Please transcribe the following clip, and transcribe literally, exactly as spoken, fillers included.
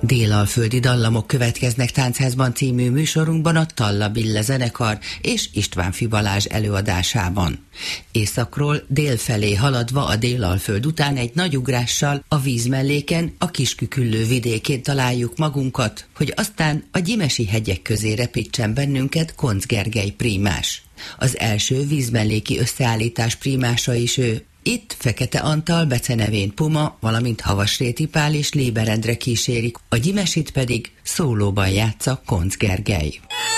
Délalföldi dallamok következnek Táncházban című műsorunkban a Talla Bille zenekar és Istvánffy Balázs előadásában. Északról dél felé haladva a Délalföld után egy nagy ugrással a vízmelléken, a Kisküküllő vidékén találjuk magunkat, hogy aztán a gyimesi hegyek közé repítsen bennünket Koncz Gergely prímás. Az első vízmelléki összeállítás prímása is ő. Itt Fekete Antal, becenevén Puma, valamint Havasréti Pál és Léber Endre kísérik, a gyimesit pedig szólóban játsza Koncz Gergely.